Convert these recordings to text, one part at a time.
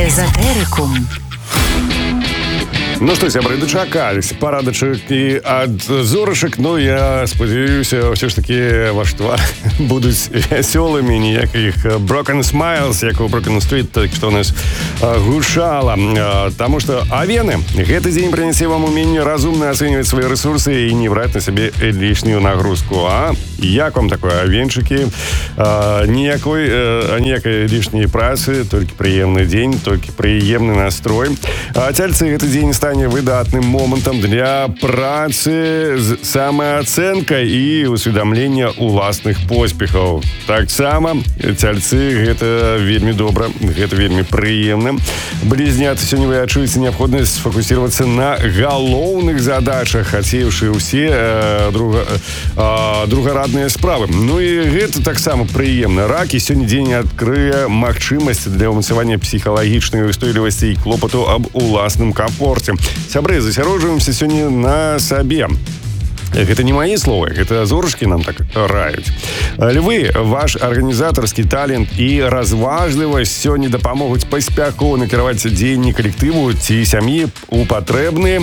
Эзотерикум. Ну што, сябры, дачакались парадачак і ад зорачак. Ну, я спадзяюся, ўсё ж такі ваш твар будуць вясёлымі, ніякіх broken smiles, як у Broken Street, так што ў нас гучала. Таму што авены, гэты дзень прынясе вам уменне разумна ацэньваць свае рэсурсы і не браць на сябе лішнюю нагрузку. А як вам такое, авенчыкі? Ніякай лішняй працы, толькі прыемны дзень, толькі прыемны настрой. Цельцы, гэты дзень стане выдатным момантам для працы з самаацэнкай і усведамлення ўласных поспехаў. Таксама цельцы, гэта вельмі добра, гэта вельмі прыемна. Блізняцы, сёння вы адчуеце неабходнасць сфокусироваться на галоўных задачах, хацеўшы ўсе другарадныя справы. Ну і гэта таксама прыемна. Ракі, сёння дзень адкрые магчымасці для ўмацавання псіхалагічнай устойлівасці і клопату аб уласным камфорце. Сябры, засяроджваемся сёння на сабе. Гэта не мои словы, гэта зорачкі нам так раюць. Львы, ваш арганізатарскі талент і разважлівасць сёння дапамогуць паспяхова накіраваць дзеянні калектыву ці сям'і у патрэбны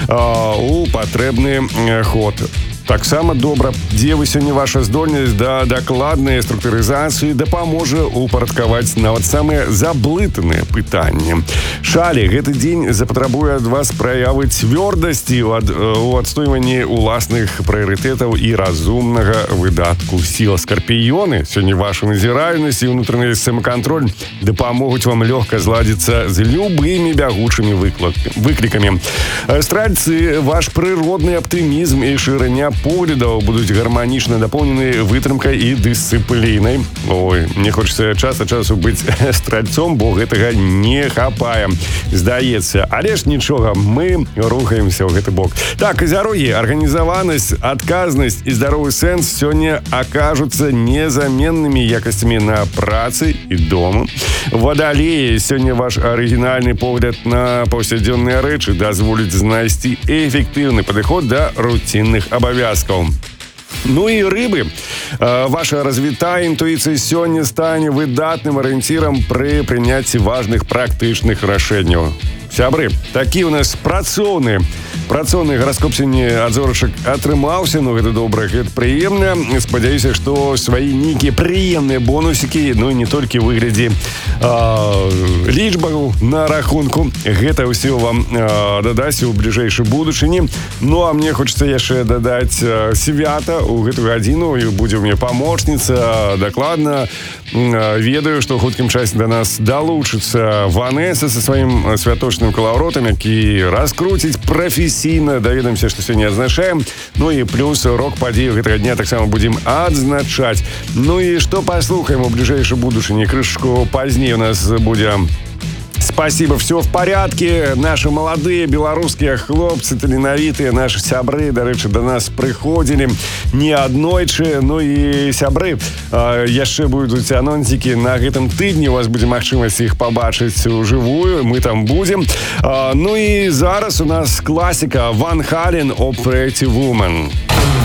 ход. Таксама добра, дзе вы сёння ваша здольнасць да дакладнай структурызацыі дапаможа упарадкаваць нават самыя заблытаныя пытанні. Шалі, гэты дзень запатрабуе ад вас праявы цвёрдасці у адстойванні ўласных прыярытэтаў і разумнага выдатку сіл. Скарпіёны, сёння ваша назіральнасць і ўнутраны самакантроль дапамогуць вам лёгка зладзіцца з любымі бягучымі выклікамі. Стральцы, ваш прыродны аптымізм і шырыня поглядаў будуць гарманічна дапоўнены вытрымкай і дысцыплінай. Ой, мне хочацца час ад часу быць стральцом, бо гэтага не хапае, здаецца. Але ж нічога, мы рухаемся ў гэты бок. Так, азярогі, арганізаванасць, адказнасць і здаровы сэнс сёння акажуцца незаменнымі якасцямі на працы і дома. Вадалеі, сёння ваш арыгінальны погляд на паўсядзённыя рэчы дазволіць знайсці эфектыўны падыход да руцінных абавязкаў. Ну і рыбы. Ваша развітая інтуіцыя сёння стане выдатным арыенцірам пры прыняцці важных практычных рашэнняў. Сябры, такі ў нас працоўны гараскоп сёння ад зорачак атрымаўся, ну гэта добра, гэта прыемна. Спадзяюся, што свае нейкія прыемныя бонусікі, ну і не толькі ў выглядзе лічбаў на рахунку, гэта ўсё вам дадасць у бліжэйшай будучыні. Ну а мне хочацца яшчэ дадаць свята ў гэтую гадзіну, і будзе ў мяне памочніца. Дакладна ведаю, што ў хуткім часе да нас далучыцца Ванеса са сваім святочным калаўротам, які раскруціць прафесійна. Даведаемся, што сёння адзначаем. Ну і плюс рок-падзею гэтага дня таксама будзем адзначаць. Ну і што паслухаем у бліжэйшай будучыні? Крышку пазней у нас будзе «Спасибо, все в порядке». Наши молодые белорусские хлопцы, таленавітыя, наши сябры, дарэчы, до нас прыходзілі не аднойчы. Ну і сябры, яшчэ будуць анонсікі на гэтым тыдні. У вас будзе магчымасць іх пабачыць ужывую. Мы там будзем. Ну і зараз у нас класіка Ван Хален «О Pretty Woman».